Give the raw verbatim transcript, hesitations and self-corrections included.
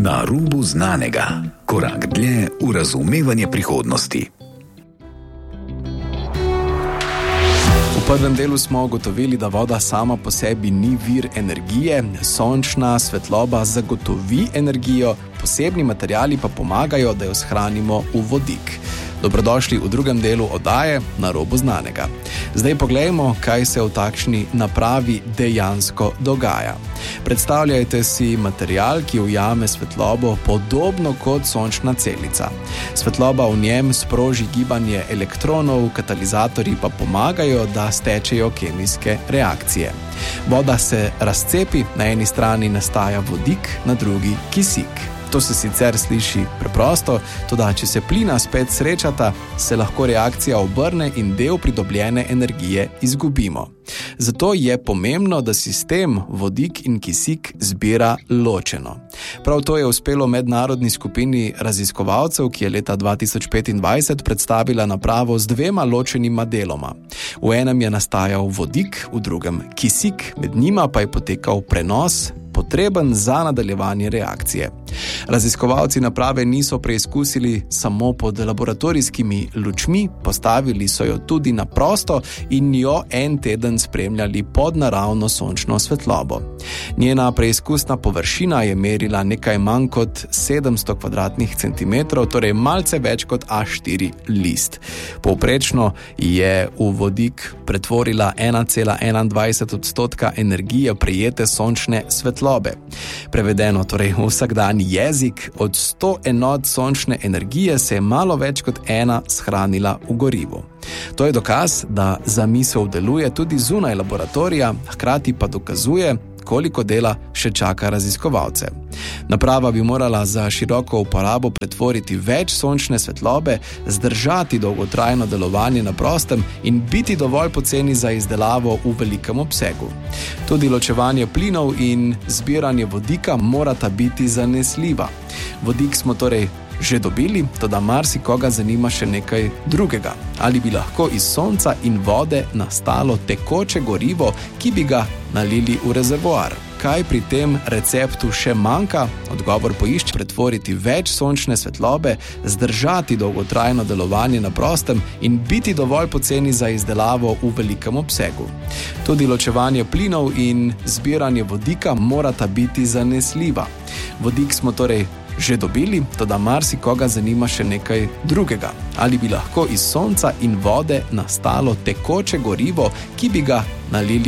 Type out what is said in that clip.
Na robu znanega. Korak dlje v razumevanje prihodnosti. V prvem delu smo ugotovili, da voda sama po sebi ni vir energije, sončna svetloba zagotovi energijo, posebni materiali pa pomagajo, da jo shranimo v vodik. Dobrodošli v drugem delu oddaje Na robu znanega. Zdaj poglejmo, kaj se v takšni napravi dejansko dogaja. Predstavljajte si material, ki ujame svetlobo podobno kot sončna celica. Svetloba v njem sproži gibanje elektronov, katalizatorji pa pomagajo, da stečejo kemijske reakcije. Voda se razcepi, na eni strani nastaja vodik, na drugi kisik. To se sicer sliši preprosto, toda če se plina spet srečata, se lahko reakcija obrne in del pridobljene energije izgubimo. Zato je pomembno, da sistem vodik in kisik zbira ločeno. Prav to je uspelo mednarodni skupini raziskovalcev, ki je leta dva tisoč petindvajset predstavila napravo z dvema ločenima deloma. V enem je nastajal vodik, v drugem kisik, med njima pa je potekal prenos, potreben za nadaljevanje reakcije. Raziskovalci naprave niso preizkusili samo pod laboratorijskimi lučmi, postavili so jo tudi na prosto in jo en teden spremljali pod naravno sončno svetlobo. Njena preizkusna površina je merila nekaj manj kot sedemsto kvadratnih centimetrov, torej malce več kot A štiri list. Povprečno je v vodik pretvorila ena cela enaindvajset odstotka energije prejete sončne svetlobe. Prevedeno torej v vsakdanji jezik, od sto enot sončne energije se je malo več kot ena shranila v gorivu. To je dokaz, da zamisel deluje tudi zunaj laboratorija, hkrati pa dokazuje, koliko dela še čaka raziskovalce. Naprava bi morala za široko uporabo pretvoriti več sončne svetlobe, zdržati dolgotrajno delovanje na prostem in biti dovolj poceni za izdelavo v velikem obsegu. Tudi ločevanje plinov in zbiranje vodika morata biti zanesljiva. Vodik smo torej že dobili, toda marsikoga zanima še nekaj drugega. Ali bi lahko iz sonca in vode nastalo tekoče gorivo, ki bi ga nalili v rezervoar? Kaj pri tem receptu še manjka? Odgovor poišče: pretvoriti več sončne svetlobe, zdržati dolgotrajno delovanje na prostem in biti dovolj poceni za izdelavo v velikem obsegu. Tudi ločevanje plinov in zbiranje vodika morata biti zanesljiva. Vodik smo torej že dobili, toda marsikoga zanima še nekaj drugega. Ali bi lahko iz sonca in vode nastalo tekoče gorivo, ki bi ga nalili